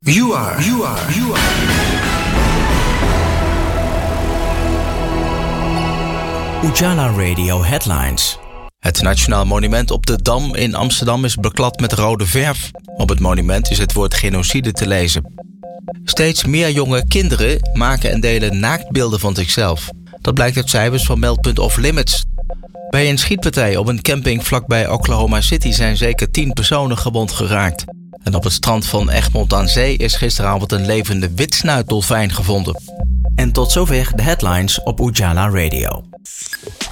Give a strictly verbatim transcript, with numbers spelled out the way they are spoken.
You are, you are, you are. Ujala Radio Headlines. Het Nationaal Monument op de Dam in Amsterdam is beklad met rode verf. Op het monument is het woord genocide te lezen. Steeds meer jonge kinderen maken en delen naaktbeelden van zichzelf. Dat blijkt uit cijfers van Meldpunt Off Limits. Bij een schietpartij op een camping vlakbij Oklahoma City zijn zeker tien personen gewond geraakt. En op het strand van Egmond aan Zee is gisteravond een levende witsnuitdolfijn gevonden. En tot zover de headlines op Ujala Radio.